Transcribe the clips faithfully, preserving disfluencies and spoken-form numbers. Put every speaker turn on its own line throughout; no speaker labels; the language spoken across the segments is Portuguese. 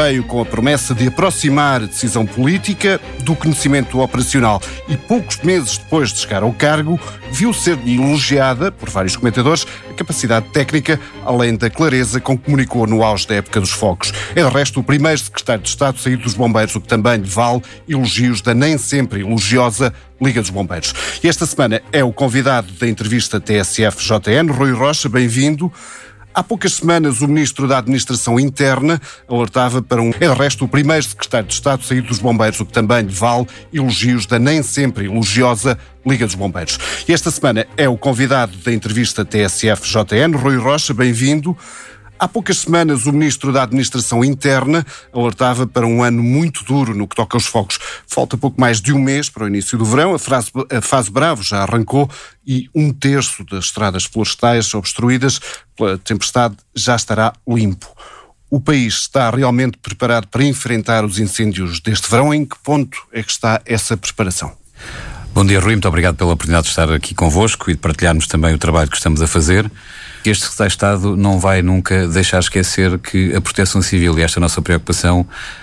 veio com a promessa de aproximar a decisão política do conhecimento operacional e poucos meses depois de chegar ao cargo, viu ser elogiada por vários comentadores a capacidade técnica, além da clareza com que comunicou no auge da época dos fogos. É de resto o primeiro secretário de Estado saído dos bombeiros, o que também lhe vale elogios da nem sempre elogiosa Liga dos Bombeiros. E esta semana é o convidado da entrevista T S F J N, Rui Rocha, bem-vindo. Há poucas semanas, o Ministro da Administração Interna alertava para um... É, de resto, o primeiro secretário de Estado saído dos bombeiros, o que também lhe vale elogios da nem sempre elogiosa Liga dos Bombeiros. E esta semana é o convidado da entrevista T S F J N, Rui Rocha, bem-vindo. Há poucas semanas, o Ministro da Administração Interna alertava para um ano muito duro no que toca aos fogos. Falta pouco mais de um mês para o início do verão, a, frase, a fase bravo já arrancou e um terço das estradas florestais obstruídas pela tempestade já estará limpo. O país está realmente preparado para enfrentar os incêndios deste verão? Em que ponto é que está essa preparação?
Bom dia, Rui, muito obrigado pela oportunidade de estar aqui convosco e de partilharmos também o trabalho que estamos a fazer. Este secretário de Estado não vai nunca deixar esquecer que a Proteção Civil e esta nossa preocupação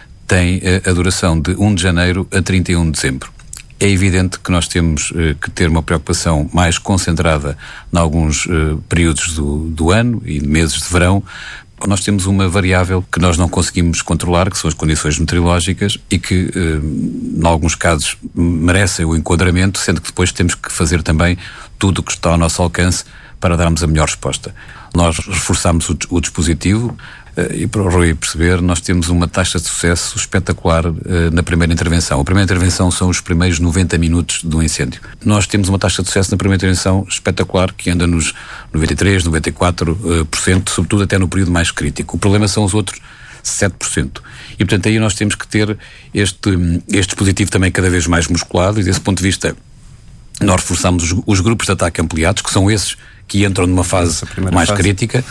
tem a duração de um de janeiro a trinta e um de dezembro. É evidente que nós temos eh, que ter uma preocupação mais concentrada em alguns eh, períodos do, do ano e meses de verão. Nós temos uma variável que nós não conseguimos controlar, que são as condições meteorológicas e que, eh, em alguns casos, merecem o enquadramento, sendo que depois temos que fazer também tudo o que está ao nosso alcance para darmos a melhor resposta. Nós reforçamos o, o dispositivo uh, e, para o Rui perceber, nós temos uma taxa de sucesso espetacular uh, na primeira intervenção. A primeira intervenção são os primeiros noventa minutos do incêndio. Nós temos uma taxa de sucesso na primeira intervenção espetacular, que anda nos noventa e três, noventa e quatro por cento, sobretudo até no período mais crítico. O problema são os outros sete por cento. E, portanto, aí nós temos que ter este, este dispositivo também cada vez mais musculado e, desse ponto de vista, nós reforçamos os, os grupos de ataque ampliados, que são esses que entram numa fase mais fase. crítica.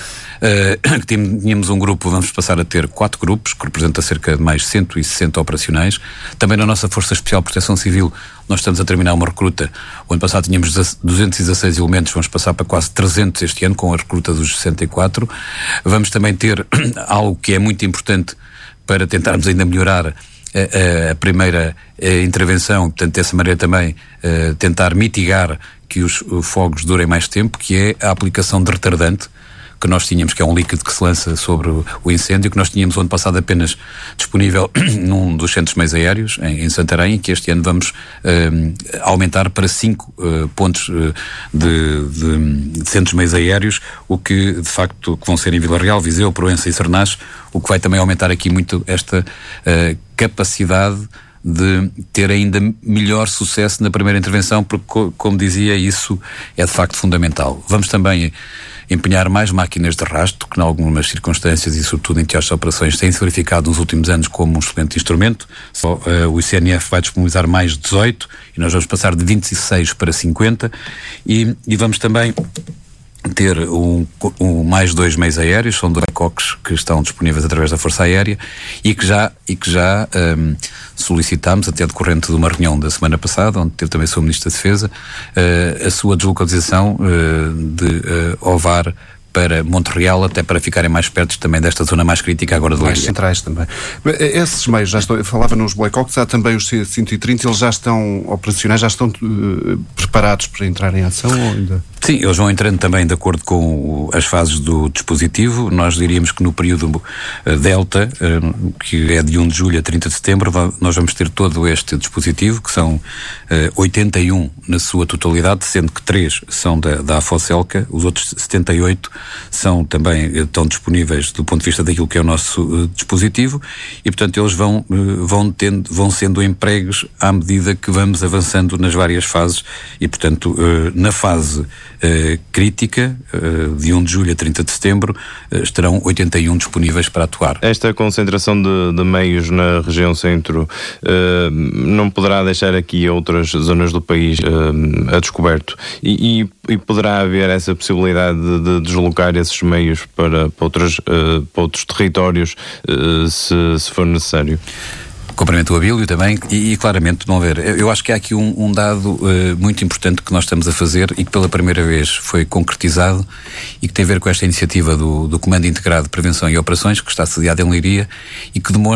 Uh, tínhamos um grupo, vamos passar a ter quatro grupos, que representa cerca de mais cento e sessenta operacionais. Também na nossa Força Especial de Proteção Civil, nós estamos a terminar uma recruta. O ano passado tínhamos duzentos e dezasseis elementos, vamos passar para quase trezentos este ano, com a recruta dos sessenta e quatro. Vamos também ter algo que é muito importante para tentarmos ainda melhorar a, a primeira a intervenção, portanto, dessa maneira também uh, tentar mitigar que os uh, fogos durem mais tempo, que é a aplicação de retardante, que nós tínhamos, que é um líquido que se lança sobre o, o incêndio, que nós tínhamos o ano passado apenas disponível num dos centros de meios aéreos, em, em Santarém, e que este ano vamos uh, aumentar para cinco uh, pontos uh, de, de, de centros de meios aéreos, o que, de facto, que vão ser em Vila Real, Viseu, Proença e Sernás, o que vai também aumentar aqui muito esta uh, capacidade de ter ainda melhor sucesso na primeira intervenção, porque, como dizia, isso é de facto fundamental. Vamos também empenhar mais máquinas de rastro, que em algumas circunstâncias e sobretudo em teatros de operações têm-se verificado nos últimos anos como um excelente instrumento. Só, uh, o I C N F vai disponibilizar mais dezoito e nós vamos passar de vinte e seis para cinquenta e, e vamos também ter um, um, mais dois meios aéreos, são dois coques que estão disponíveis através da Força Aérea e que já, e que já um, solicitámos, até decorrente de uma reunião da semana passada, onde teve também o seu Ministro da Defesa, uh, a sua deslocalização uh, de uh, Ovar para Montreal, até para ficarem mais perto também desta zona mais crítica agora de
mais
Leiria.
Centrais também. Esses meios já estão, eu falava nos Black Hawks, há também os C cento e trinta, eles já estão operacionais, já estão uh, preparados para entrar em ação ou ainda?
Sim, eles vão entrando também de acordo com o, as fases do dispositivo. Nós diríamos que no período uh, Delta, uh, que é de um de julho a trinta de setembro, nós vamos ter todo este dispositivo, que são uh, oitenta e um na sua totalidade, sendo que três são da, da Afocelca, os outros setenta e oito são também, estão disponíveis do ponto de vista daquilo que é o nosso uh, dispositivo e, portanto, eles vão, uh, vão, tendo, vão sendo empregues à medida que vamos avançando nas várias fases e, portanto, uh, na fase Uh, crítica, uh, de um de julho a trinta de setembro, uh, estarão oitenta e um disponíveis para atuar.
Esta concentração de, de meios na região centro uh, não poderá deixar aqui outras zonas do país uh, a descoberto e, e, e poderá haver essa possibilidade de, de deslocar esses meios para, para, outras, uh, para outros territórios uh, se, se for necessário?
Cumprimento o Abílio também e, e claramente, vão ver, eu acho que há aqui um, um dado uh, muito importante que nós estamos a fazer e que pela primeira vez foi concretizado e que tem a ver com esta iniciativa do, do Comando Integrado de Prevenção e Operações, que está sediado em Leiria e que demonstra